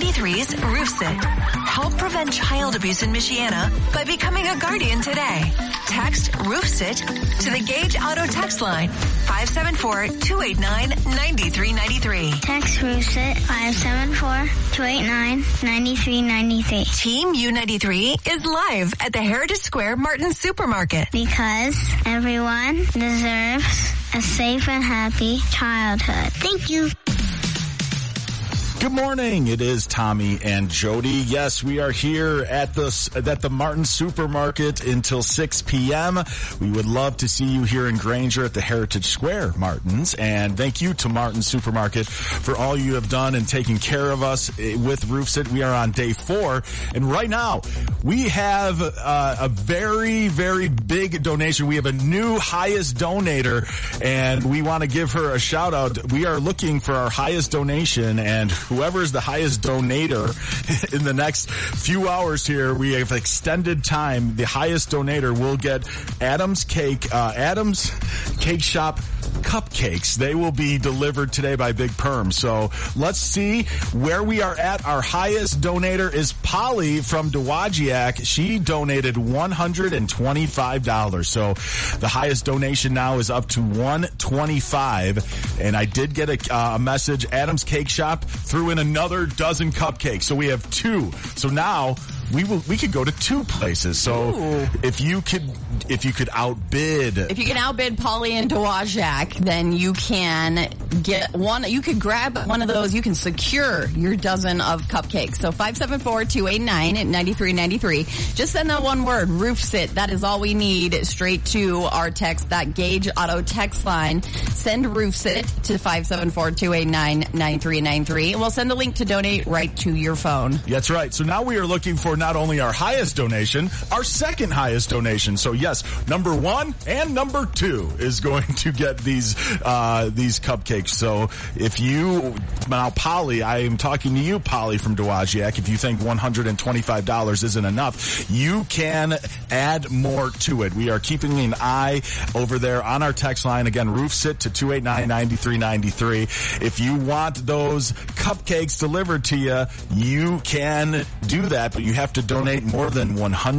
U93's RoofSit. Help prevent child abuse in Michiana by becoming a guardian today. Text RoofSit to the Gage Auto text line 574-289-9393. Text RoofSit 574-289-9393. Team U93 is live at the Heritage Square Martin Supermarket. Because everyone deserves a safe and happy childhood. Thank you. Good morning. It is Tommy and Jody. Yes, we are here at the Martin Supermarket until 6 p.m. We would love to see you here in Granger at the Heritage Square Martins. And thank you to Martin Supermarket for all you have done and taking care of us with RoofSit. We are on day 4. And right now, we have a very, very big donation. We have a new highest donator, and we want to give her a shout out. We are looking for our highest donation, and whoever is the highest donator in the next few hours here, we have extended time. The highest donator will get Adam's Cake Shop cupcakes. They will be delivered today by Big Perm. So let's see where we are at. Our highest donator is Polly from Dowagiac. She donated $125. So the highest donation now is up to $125. And I did get a message. Adam's Cake Shop threw in another dozen cupcakes. So we have 2. So now we could go to 2 places. So if you could outbid. If you can outbid Polly and Dowagiac, then you can get one. You could grab one of those. You can secure your dozen of cupcakes. So 574-289-9393. Just send that one word, RoofSit. That is all we need, straight to our text, that Gage Auto text line. Send RoofSit to 574-289-9393. And we'll send a link to donate right to your phone. That's right. So now we are looking for not only our highest donation, our second highest donation. So yes, number 1 and number 2 is going to get these cupcakes. So if you, now Polly, I am talking to you, Polly from Dowagiac. If you think $125 isn't enough, you can add more to it. We are keeping an eye over there on our text line. Again, RoofSit to 289-9393. If you want those cupcakes delivered to you, you can do that, but you have to donate more than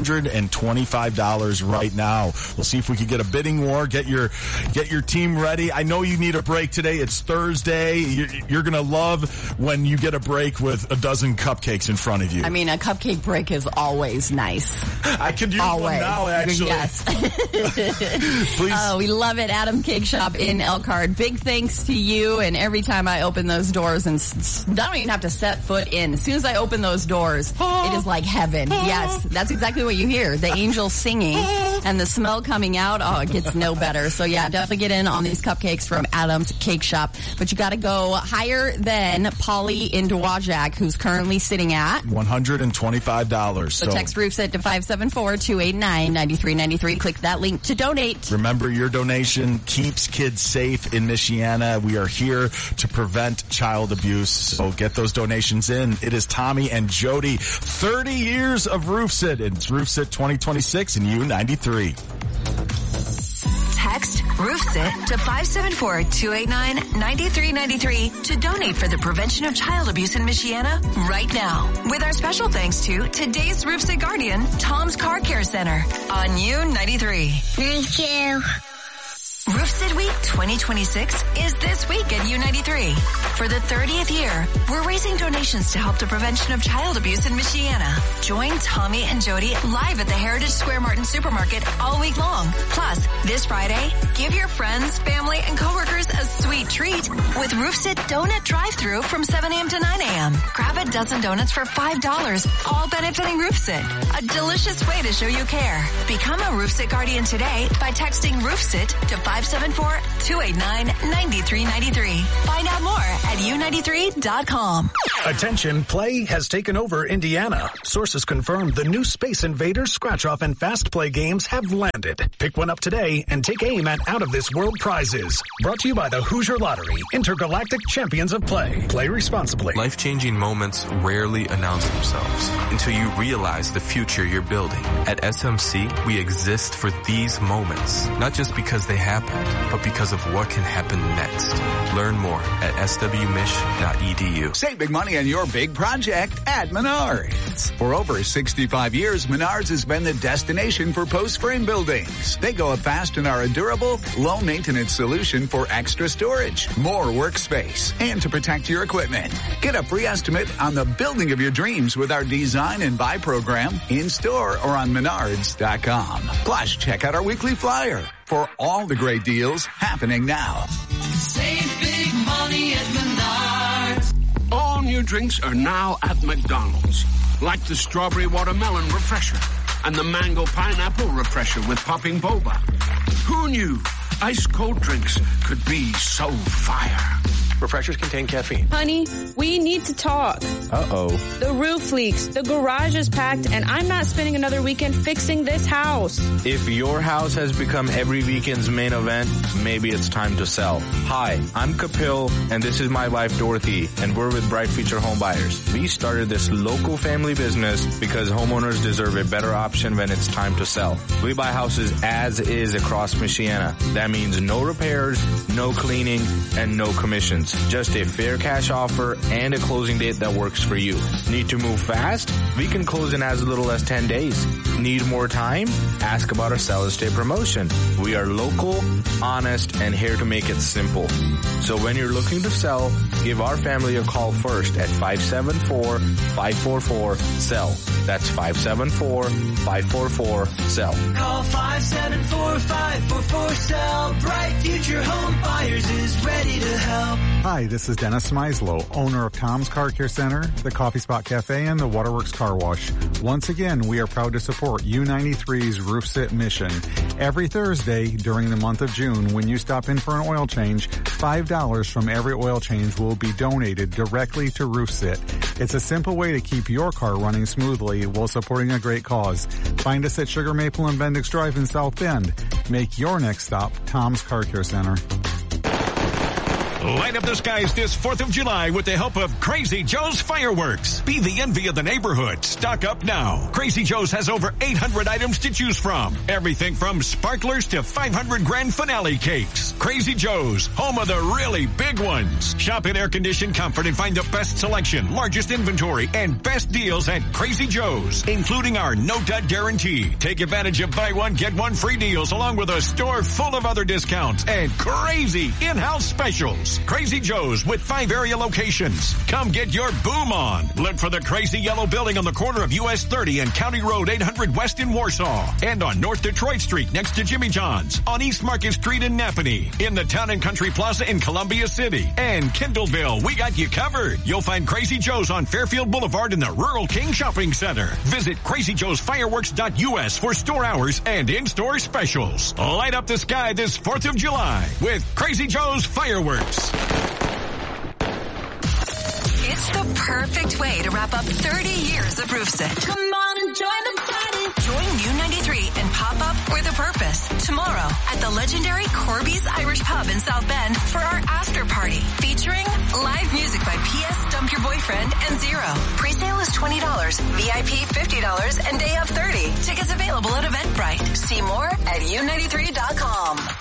$125 right now. We'll see if we can get a bidding war, get your team ready. I know you need a break today. It's Thursday. You're going to love when you get a break with a dozen cupcakes in front of you. I mean, a cupcake break is always nice. I could use one now, actually. Yes. Please. Oh, we love it. Adam Cake Shop in Elkhart. Big thanks to you. And every time I open those doors, and I don't even have to set foot in. As soon as I open those doors, it is like heaven. Yes, that's exactly what you hear. The angels singing and the smell coming out. Oh, it gets no better. So yeah, definitely get in on these cupcakes from Adam's Cake Shop. But you got to go higher than Polly in Dowagiac, who's currently sitting at $125. So text RoofSit to 574-289-9393. Click that link to donate. Remember, your donation keeps kids safe in Michiana. We are here to prevent child abuse. So get those donations in. It is Tommy and Jody. 30 years of RoofSit. It's RoofSit 2026 and U93. Text RoofSit to 574-289-9393 to donate for the prevention of child abuse in Michiana right now. With our special thanks to today's RoofSit guardian, Tom's Car Care Center on U93. Thank you. RoofSit Week 2026 is this week at U93. For the 30th year, we're raising donations to help the prevention of child abuse in Michiana. Join Tommy and Jody live at the Heritage Square Martin Supermarket all week long. Plus, this Friday, give your friends, family, and coworkers a sweet treat with RoofSit Donut Drive-Thru from 7 a.m. to 9 a.m. Grab a dozen donuts for $5, all benefiting RoofSit. A delicious way to show you care. Become a RoofSit guardian today by texting RoofSit to 574-289-9393. Find out more at u93.com. Attention, play has taken over Indiana. Sources confirm the new Space Invaders scratch-off and fast play games have landed. Pick one up today and take aim at out-of-this-world prizes. Brought to you by the Hoosier Lottery, Intergalactic Champions of Play. Play responsibly. Life-changing moments rarely announce themselves until you realize the future you're building. At SMC, we exist for these moments, not just because they happen, happened, but because of what can happen next. Learn more at swmich.edu. Save big money on your big project at Menards. For over 65 years, Menards has been the destination for post-frame buildings. They go up fast and are a durable, low-maintenance solution for extra storage, more workspace, and to protect your equipment. Get a free estimate on the building of your dreams with our Design and Buy program in-store or on Menards.com. Plus, check out our weekly flyer for all the great deals happening now. Save big money at Menards. All new drinks are now at McDonald's, like the strawberry watermelon refresher and the mango pineapple refresher with popping boba. Who knew ice cold drinks could be so fire? Refreshers contain caffeine. Honey, we need to talk. Uh-oh. The roof leaks, the garage is packed, and I'm not spending another weekend fixing this house. If your house has become every weekend's main event, maybe it's time to sell. Hi, I'm Kapil, and this is my wife Dorothy, and we're with Bright Future Home Buyers. We started this local family business because homeowners deserve a better option when it's time to sell. We buy houses as is across Michiana. That means no repairs, no cleaning, and no commissions. Just a fair cash offer and a closing date that works for you. Need to move fast? We can close in as little as 10 days. Need more time? Ask about our Sell and Stay promotion. We are local, honest, and here to make it simple. So when you're looking to sell, give our family a call first at 574-544-SELL. That's 574-544-SELL. Call 574-544-SELL. Bright Future Home Buyers is ready to help. Hi, this is Dennis Meislow, owner of Tom's Car Care Center, the Coffee Spot Cafe, and the Waterworks Car Wash. Once again, we are proud to support U93's Roof Sit mission. Every Thursday during the month of June, when you stop in for an oil change, $5 from every oil change will be donated directly to Roof Sit. It's a simple way to keep your car running smoothly while supporting a great cause. Find us at Sugar Maple and Bendix Drive in South Bend. Make your next stop Tom's Car Care Center. Light up the skies this 4th of July with the help of Crazy Joe's Fireworks. Be the envy of the neighborhood. Stock up now. Crazy Joe's has over 800 items to choose from. Everything from sparklers to 500 grand finale cakes. Crazy Joe's, home of the really big ones. Shop in air-conditioned comfort and find the best selection, largest inventory, and best deals at Crazy Joe's, including our no-dud guarantee. Take advantage of buy one, get one free deals along with a store full of other discounts and crazy in-house specials. Crazy Joe's with 5 area locations. Come get your boom on. Look for the crazy yellow building on the corner of US 30 and County Road 800 West in Warsaw. And on North Detroit Street next to Jimmy John's. On East Market Street in Napanee. In the Town and Country Plaza in Columbia City. And Kindleville, we got you covered. You'll find Crazy Joe's on Fairfield Boulevard in the Rural King Shopping Center. Visit crazyjoesfireworks.us for store hours and in-store specials. Light up the sky this 4th of July with Crazy Joe's Fireworks. It's the perfect way to wrap up 30 years of Roof Sit. Come on and join the party. Join U93 and pop up with a purpose tomorrow at the legendary Corby's Irish Pub in South Bend for our after party featuring live music by P.S. Dump Your Boyfriend and Zero. Presale is $20, VIP $50, and day of $30. Tickets available at Eventbrite. See more at U93.com.